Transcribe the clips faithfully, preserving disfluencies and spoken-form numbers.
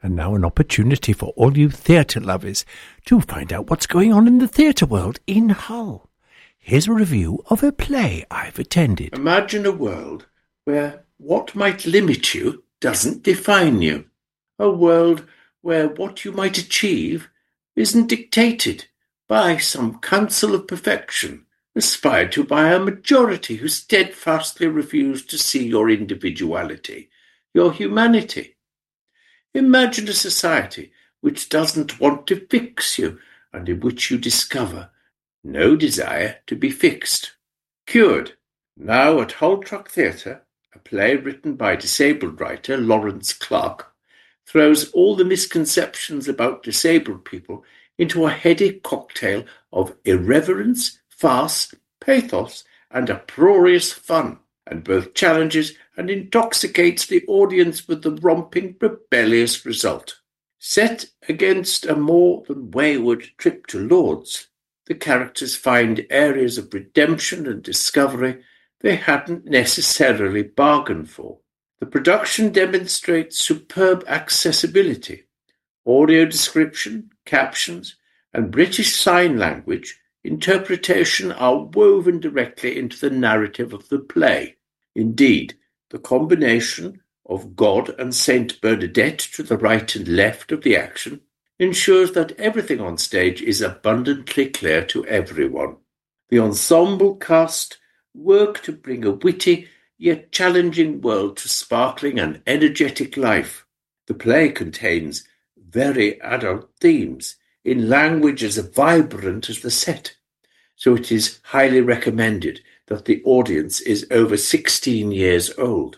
And now an opportunity for all you theatre lovers to find out what's going on in the theatre world in Hull. Here's a review of a play I've attended. Imagine a world where what might limit you doesn't define you. A world where what you might achieve isn't dictated by some council of perfection, aspired to by a majority who steadfastly refuse to see your individuality, your humanity. Imagine a society which doesn't want to fix you and in which you discover no desire to be fixed. Cured, now at Hull Truck Theatre, a play written by disabled writer Lawrence Clark, throws all the misconceptions about disabled people into a heady cocktail of irreverence, farce, pathos, and uproarious fun, and both challenges and intoxicates the audience with the romping, rebellious result. Set against a more than wayward trip to Lord's, the characters find areas of redemption and discovery they hadn't necessarily bargained for. The production demonstrates superb accessibility. Audio description, captions, and British Sign Language interpretation are woven directly into the narrative of the play. Indeed, the combination of God and Saint Bernadette to the right and left of the action ensures that everything on stage is abundantly clear to everyone. The ensemble cast work to bring a witty yet challenging world to sparkling and energetic life. The play contains very adult themes in language as vibrant as the set, so it is highly recommended that the audience is over sixteen years old.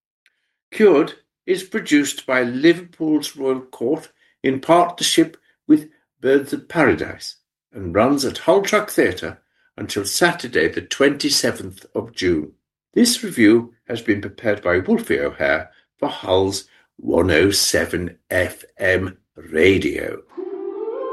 Cured is produced by Liverpool's Royal Court in partnership with Birds of Paradise and runs at Hull Truck Theatre until Saturday the twenty-seventh of June. This review has been prepared by Wolfie O'Hare for Hull's one oh seven F M Radio.